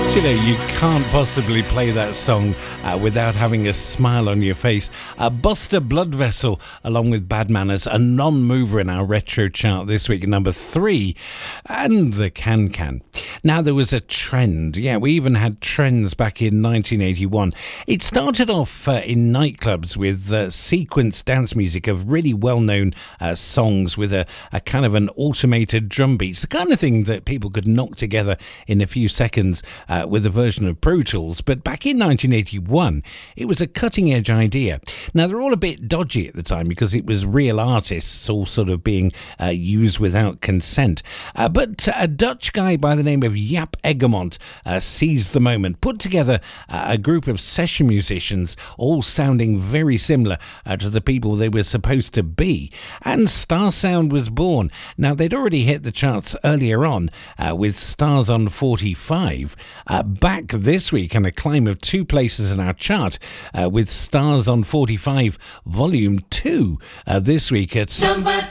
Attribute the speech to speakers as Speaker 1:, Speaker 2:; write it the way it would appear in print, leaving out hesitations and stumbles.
Speaker 1: You know, you can't possibly play that song without having a smile on your face. Buster Bloodvessel, along with Bad Manners, a non-mover in our retro chart this week, number 3, and the Can-Can. Now, there was a trend. Yeah, we even had trends back in 1981. It started off in nightclubs with sequence dance music of really well-known songs with a kind of an automated drum beat. It's the kind of thing that people could knock together in a few seconds with a version of Pro Tools. But back in 1981, it was a cutting-edge idea. Now, they're all a bit dodgy at the time because it was real artists all sort of being used without consent. But a Dutch guy by the name of Jaap Egermont seized the moment, put together a group of session musicians, all sounding very similar to the people they were supposed to be, and Star Sound was born. Now, they'd already hit the charts earlier on with Stars on 45, back this week and a climb of 2 places in our chart with Stars on 45 Volume 2 this week at number